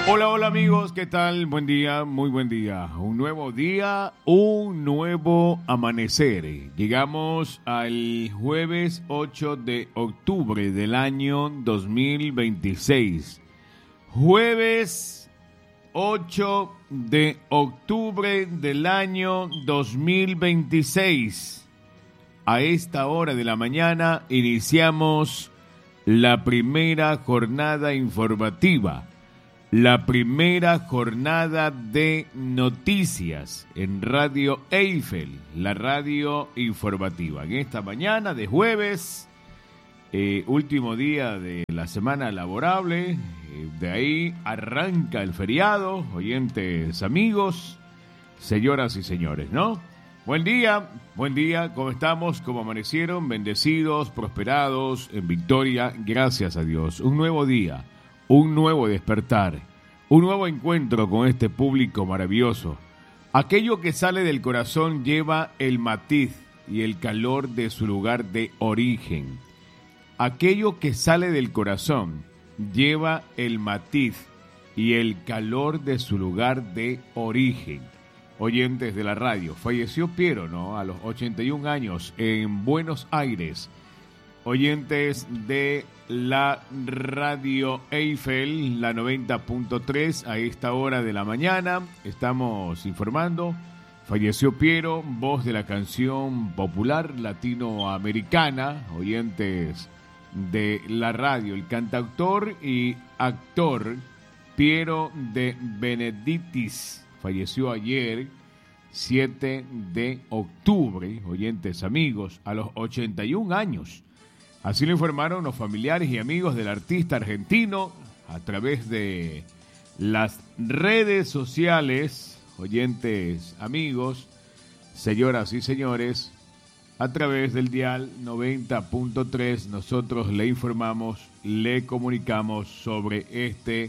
Hola, hola amigos, ¿qué tal? Buen día, muy buen día. Un nuevo día, un nuevo amanecer. Llegamos al jueves 8 de octubre del año 2026. Jueves 8 de octubre del año 2026. A esta hora de la mañana iniciamos la primera jornada informativa. La primera jornada de noticias en Radio Eiffel, la radio informativa. En esta mañana de jueves, último día de la semana laborable, de ahí arranca el feriado, oyentes amigos, señoras y señores, ¿no? Buen día, ¿cómo estamos? ¿Cómo amanecieron? Bendecidos, prosperados, en victoria, gracias a Dios. Un nuevo día. Un nuevo despertar, un nuevo encuentro con este público maravilloso. Aquello que sale del corazón lleva el matiz y el calor de su lugar de origen. Aquello que sale del corazón lleva el matiz y el calor de su lugar de origen. Oyentes de la radio, falleció Piero, ¿no? A los 81 años en Buenos Aires. Oyentes de la radio Eiffel, la 90.3, a esta hora de la mañana, estamos informando, falleció Piero, voz de la canción popular latinoamericana, oyentes de la radio, el cantautor y actor Piero de Benedictis, falleció ayer, 7 de octubre, oyentes amigos, a los 81 años. Así lo informaron los familiares y amigos del artista argentino a través de las redes sociales, oyentes, amigos, señoras y señores, a través del dial 90.3 nosotros le informamos, le comunicamos sobre este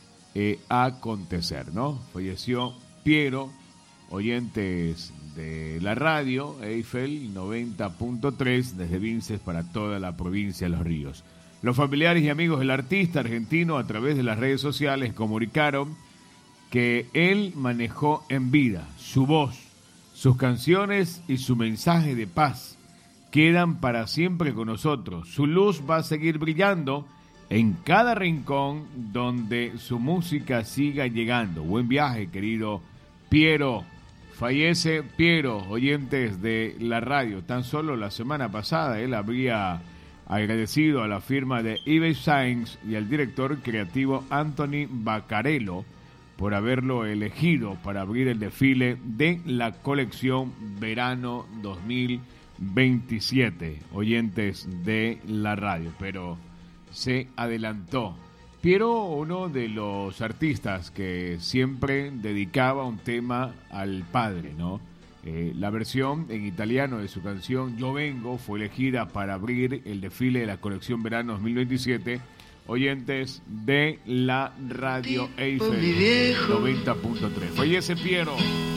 acontecer, ¿no? Falleció Piero, oyentes de la radio Eiffel 90.3 desde Vinces para toda la provincia de Los Ríos. Los familiares y amigos del artista argentino a través de las redes sociales comunicaron que él manejó en vida su voz, sus canciones y su mensaje de paz quedan para siempre con nosotros. Su luz va a seguir brillando en cada rincón donde su música siga llegando. Buen viaje, querido Piero. Fallece Piero, oyentes de la radio. Tan solo la semana pasada él habría agradecido a la firma de Yves Sainz y al director creativo Anthony Vaccarello por haberlo elegido para abrir el desfile de la colección Verano 2027, oyentes de la radio. Pero se adelantó. Piero, uno de los artistas que siempre dedicaba un tema al padre, ¿no? La versión en italiano de su canción Yo Vengo fue elegida para abrir el desfile de la colección Verano 2027, oyentes de la radio Eiffel 90.3. Fallece Piero.